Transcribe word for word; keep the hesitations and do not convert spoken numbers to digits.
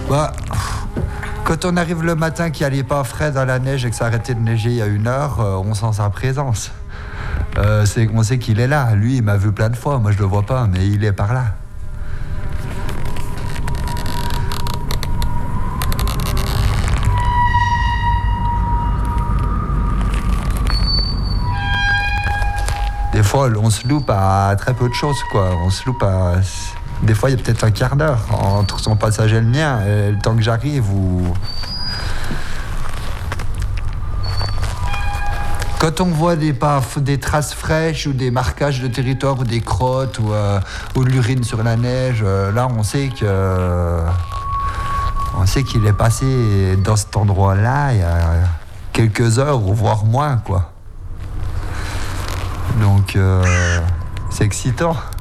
Bah, quand on arrive le matin qu'il n'y allait pas frais dans la neige et que ça arrêtait de neiger il y a une heure, euh, on sent sa présence. Euh, c'est, on sait qu'il est là. Lui, il m'a vu plein de fois. Moi, je le vois pas, mais il est par là. Des fois, on se loupe à très peu de choses, quoi. On se loupe à... Des fois, il y a peut-être un quart d'heure entre son passage et le mien. Et le temps que j'arrive, ou... Quand on voit des, des traces fraîches ou des marquages de territoire ou des crottes ou, euh, ou de l'urine sur la neige, euh, là, on sait que... Euh, on sait qu'il est passé dans cet endroit-là il y a quelques heures, ou voire moins, quoi. Donc, euh, c'est excitant.